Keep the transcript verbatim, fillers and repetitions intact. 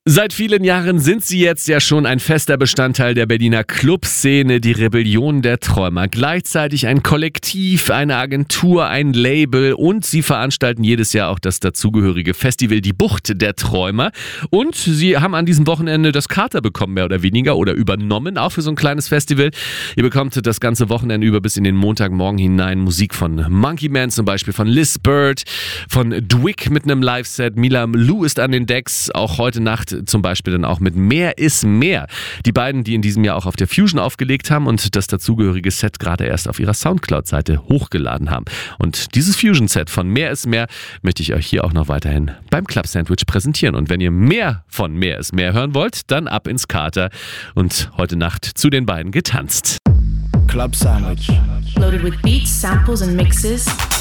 Seit vielen Jahren sind sie jetzt ja schon ein fester Bestandteil der Berliner Clubszene, die Rebellion der Träumer. Gleichzeitig ein Kollektiv, eine Agentur, ein Label und sie veranstalten jedes Jahr auch das dazugehörige Festival Die Bucht der Träumer. Und sie haben an diesem Wochenende das Kater bekommen, mehr oder weniger, oder übernommen, auch für so ein kleines Festival. Ihr bekommt das ganze Wochenende über bis in den Montagmorgen hinein Musik von Monkey Man zum Beispiel, von Liz Bird, von Dwick mit einem Live-Set. Mila Lou ist an den Decks, auch heute Nacht zum Beispiel dann auch mit Mehr ist mehr. Die beiden, die in diesem Jahr auch auf der Fusion aufgelegt haben und das dazugehörige Set gerade erst auf ihrer Soundcloud-Seite hochgeladen haben. Und dieses Fusion-Set von Mehr ist mehr möchte ich euch hier auch noch weiterhin beim Club Sandwich präsentieren. Und wenn ihr mehr von Mehr ist mehr hören wollt, dann ab ins Kater und heute Nacht zu den beiden getanzt. Club Sandwich. Loaded with beats, samples and mixes.